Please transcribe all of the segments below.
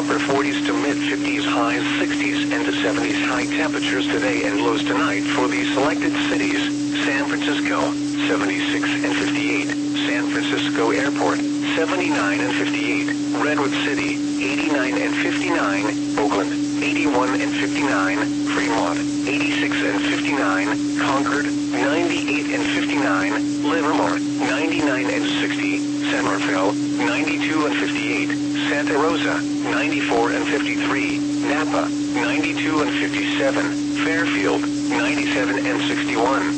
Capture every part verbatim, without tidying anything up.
upper forties to mid fifties, highs sixties and to seventies. High temperatures today and lows tonight for the selected cities. San Francisco, seventy-six and fifty-eight. San Francisco Airport, seventy-nine and fifty-eight. Redwood City, eighty-nine and fifty-nine. Oakland, eighty-one and fifty-nine. Fremont, eighty-six and fifty-nine. Concord, ninety-eight and fifty-nine. Livermore, ninety-nine and sixty. San Rafael, ninety-two and fifty-eight. Santa Rosa, ninety-four and fifty-three. Napa, ninety-two and fifty-seven. Fairfield, ninety-seven and sixty-one.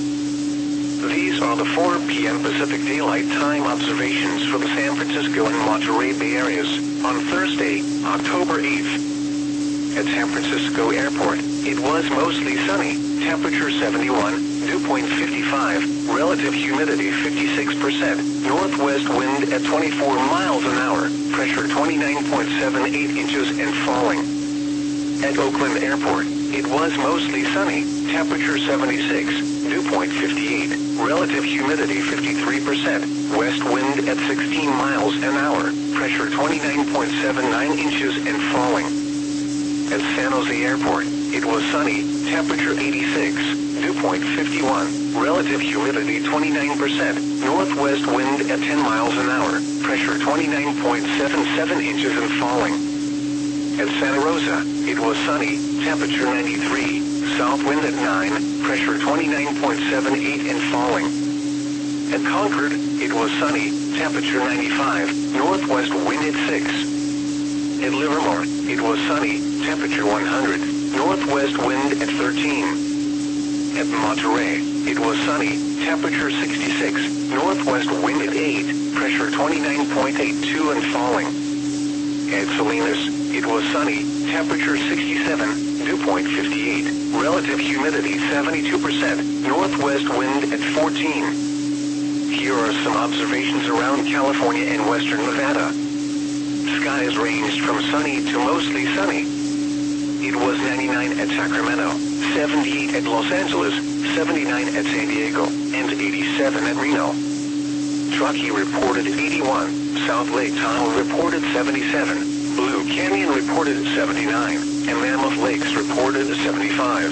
These are the four p m Pacific Daylight Time observations for the San Francisco and Monterey Bay areas on Thursday, October eighth. At San Francisco Airport, it was mostly sunny, temperature seventy-one, dew point fifty-five, relative humidity fifty-six percent, northwest wind at twenty-four miles an hour, pressure twenty-nine point seven eight inches and falling. At Oakland Airport, it was mostly sunny, temperature seventy-six, dew point fifty-eight, relative humidity fifty-three percent, west wind at sixteen miles an hour, pressure twenty-nine point seven nine inches and falling. At San Jose Airport, it was sunny, temperature eighty-six, dew point fifty-one, relative humidity twenty-nine percent, northwest wind at ten miles an hour, pressure twenty-nine point seven seven inches and falling. At Santa Rosa, it was sunny, temperature ninety-three, south wind at nine, pressure twenty-nine point seven eight and falling. At Concord, it was sunny, temperature ninety-five, northwest wind at six. At Livermore, it was sunny, temperature one hundred, northwest wind at thirteen. At Monterey, it was sunny, temperature sixty-six, northwest wind at eight, pressure twenty-nine point eight two and falling. At Salinas, it was sunny, temperature sixty-seven, dew point fifty-eight, relative humidity seventy-two percent, northwest wind at fourteen. Here are some observations around California and western Nevada. Skies ranged from sunny to mostly sunny. It was ninety-nine at Sacramento, seventy-eight at Los Angeles, seventy-nine at San Diego, and eighty-seven at Reno. Truckee reported eighty-one, South Lake Tahoe reported seventy-seven, Blue Canyon reported seventy-nine, and Mammoth Lakes reported seventy-five.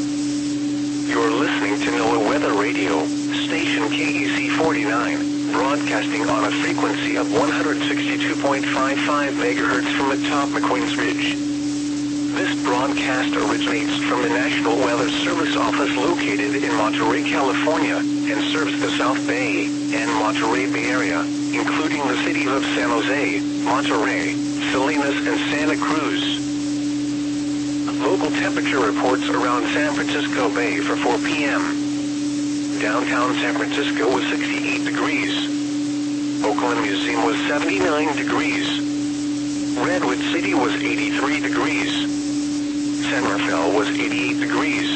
You're listening to NOAA Weather Radio, station K E C forty-nine, broadcasting on a frequency of one hundred sixty-two point five five megahertz from atop McQueen's Ridge. This broadcast originates from the National Weather Service office located in Monterey, California, and serves the South Bay and Monterey Bay area, including the cities of San Jose, Monterey, Salinas, and Santa Cruz. Local temperature reports around San Francisco Bay for four p m Downtown San Francisco was sixty-eight degrees. Oakland Museum was seventy-nine degrees. Redwood City was eighty-three degrees. San Rafael was eighty-eight degrees.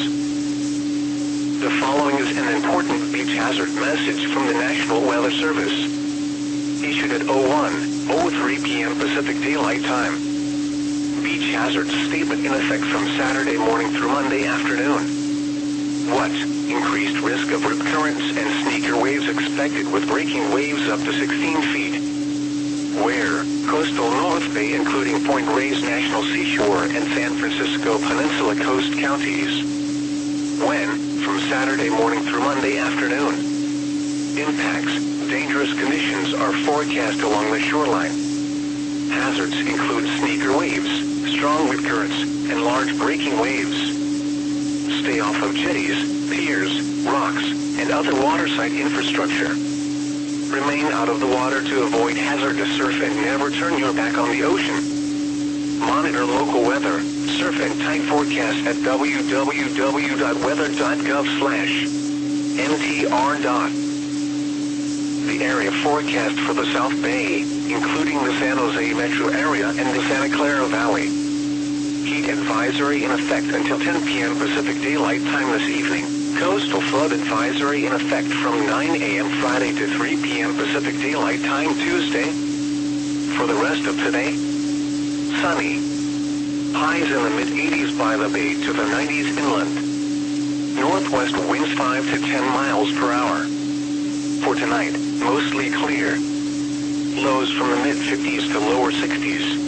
The following is an important beach hazard message from the National Weather Service. Issued at oh one oh three p m Pacific Daylight Time. Beach hazard statement in effect from Saturday morning through Monday afternoon. What? Increased risk of rip currents and sneaker waves expected with breaking waves up to sixteen feet. Where? Coastal North Bay including Point Reyes National Seashore and San Francisco Peninsula Coast counties. When? From Saturday morning through Monday afternoon. Impacts. Dangerous conditions are forecast along the shoreline. Hazards include sneaker waves, strong rip currents, and large breaking waves. Stay off of jetties, piers, rocks, and other waterside infrastructure. Remain out of the water to avoid hazardous surf and never turn your back on the ocean. Monitor local weather, surf and tide forecast at w w w dot weather dot gov slash n t r. The area forecast for the South Bay, including the San Jose metro area and the Santa Clara Valley. Heat advisory in effect until ten p m Pacific Daylight Time this evening. Coastal flood advisory in effect from nine a m Friday to three p m Pacific Daylight Time Tuesday. For the rest of today, sunny. Highs in the mid eighties by the bay to the nineties inland. Northwest winds five to ten miles per hour. For tonight, mostly clear. Lows from the mid fifties to lower sixties.